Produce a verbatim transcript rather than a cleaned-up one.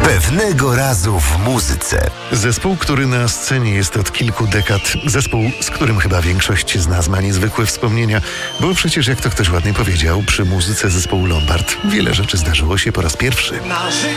Pewnego razu w muzyce. Zespół, który na scenie jest od kilku dekad. Zespół, z którym chyba większość z nas ma niezwykłe wspomnienia. Bo przecież, jak to ktoś ładnie powiedział, przy muzyce zespołu Lombard wiele rzeczy zdarzyło się po raz pierwszy.